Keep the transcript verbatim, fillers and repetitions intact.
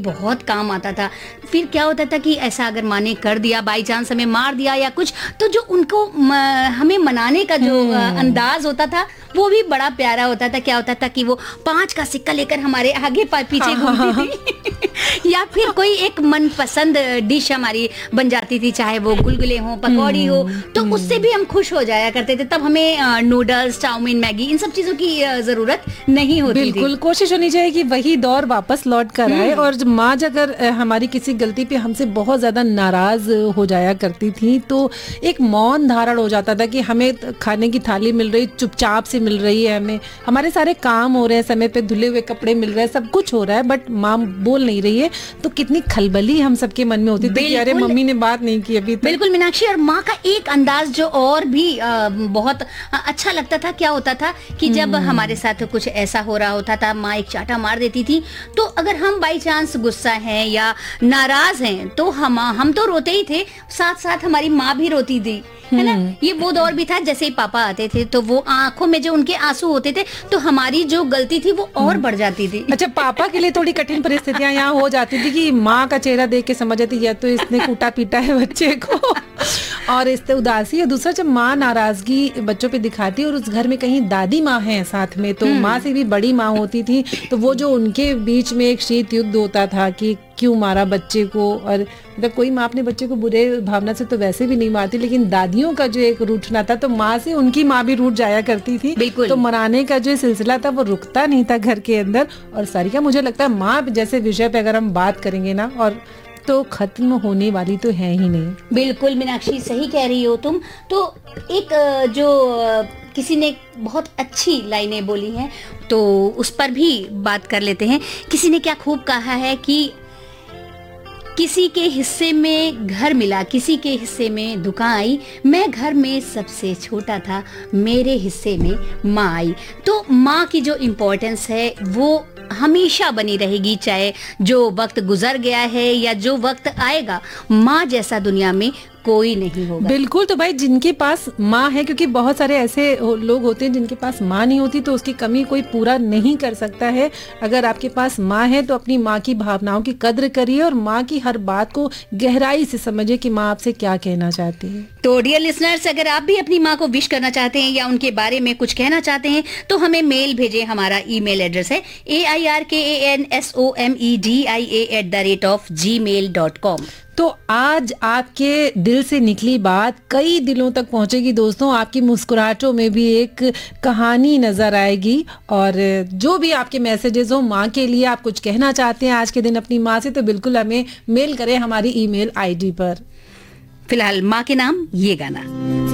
बहुत काम आता था। फिर क्या होता था कि ऐसा अगर माँ ने कर दिया, बाई चांस हमें मार दिया या कुछ, तो जो उनको म, हमें मनाने का जो अंदाज होता था वो भी बड़ा प्यारा होता था। क्या होता था कि वो पांच का सिक्का लेकर हमारे आगे पीछे घूमती थी या फिर कोई एक मनपसंद डिश हमारी बन जाती थी, चाहे वो गुलगुले हो, पकौड़ी हो, तो उससे भी हम खुश हो जाया करते थे। तब हमें नूडल्स, चाउमीन, मैगी, इन सब चीजों की जरूरत नहीं होती थी। बिल्कुल कोशिश होनी चाहिए कि वही दौर वापस लौट कर आए। और माँ अगर हमारी किसी गलती पे हमसे बहुत ज्यादा नाराज हो जाया करती थी तो एक मौन धारण हो जाता था कि हमें खाने की थाली मिल रही, चुपचाप से मिल रही है, हमें हमारे सारे काम हो रहे हैं, समय पे धुले हुए कपड़े मिल रहे हैं, सब कुछ हो रहा है, बट माँ बोल नहीं रही है, तो कितनी खलबली हम सबके मन में होती थी कि अरे मम्मी ने बात नहीं की अभी तक। बिल्कुल मीनाक्षी, और माँ का एक अंदाज जो और भी आ, बहुत अच्छा लगता था। क्या होता था कि जब हमारे साथ कुछ ऐसा हो रहा होता था, माँ एक चाटा मार देती थी, तो अगर हम बाई चांस गुस्सा हैं या नाराज हैं तो हम हम तो रोते ही थे, साथ साथ हमारी माँ भी रोती थी, है ना। ये वो दौर भी था जैसे ही पापा आते थे तो वो आंखों में जो उनके आंसू होते थे तो हमारी जो गलती थी वो और बढ़ जाती थी। अच्छा, पापा के लिए थोड़ी कठिन परिस्थितियां यहाँ हो जाती थी कि माँ का चेहरा देख के समझ जाती या तो इसने कूटा पीटा है बच्चे को और इससे उदासी है। दूसरा, जब माँ नाराजगी बच्चों पे दिखाती है और उस घर में कहीं दादी माँ है साथ में, तो माँ से भी बड़ी माँ होती थी, तो वो जो उनके बीच में एक शीत युद्ध होता था कि क्यों मारा बच्चे को। और मतलब कोई माँ अपने बच्चे को बुरे भावना से तो वैसे भी नहीं मारती, लेकिन दादियों का जो एक रूठना था, तो माँ से उनकी माँ भी रूठ जाया करती थी। तो मनाने का जो सिलसिला था वो रुकता नहीं था घर के अंदर। और सारिका, मुझे लगता है माँ जैसे विषय पे अगर हम बात करेंगे ना, और तो खत्म होने वाली तो है ही नहीं। बिल्कुल मीनाक्षी, सही कह रही हो तुम। तो एक जो किसी ने बहुत अच्छी लाइनें बोली हैं तो उस पर भी बात कर लेते हैं। किसी ने क्या खूब कहा है कि किसी के हिस्से में घर मिला, किसी के हिस्से में दुकान आई, मैं घर में सबसे छोटा था, मेरे हिस्से में माँ आई। तो माँ की जो इम्पोर्टेंस है वो हमेशा बनी रहेगी, चाहे जो वक्त गुजर गया है या जो वक्त आएगा, माँ जैसा दुनिया में कोई नहीं होगा। बिल्कुल। तो भाई जिनके पास माँ है, क्योंकि बहुत सारे ऐसे लोग होते हैं जिनके पास माँ नहीं होती, तो उसकी कमी कोई पूरा नहीं कर सकता है। अगर आपके पास माँ है तो अपनी माँ की भावनाओं की कद्र करिए और माँ की हर बात को गहराई से समझिए कि माँ आपसे क्या कहना चाहती है। तो डियर लिसनर्स, अगर आप भी अपनी माँ को विश करना चाहते हैं या उनके बारे में कुछ कहना चाहते हैं तो हमें मेल भेजें। हमारा ईमेल एड्रेस है ए आई आर के A N S O M E D I A at the rate of ji mail dot com. तो आज आपके दिल से निकली बात कई दिलों तक पहुंचेगी दोस्तों। आपकी मुस्कुराहटों में भी एक कहानी नजर आएगी। और जो भी आपके मैसेजेस हो माँ के लिए, आप कुछ कहना चाहते हैं आज के दिन अपनी माँ से, तो बिल्कुल हमें मेल करें हमारी ईमेल आईडी पर। फिलहाल माँ के नाम ये गाना।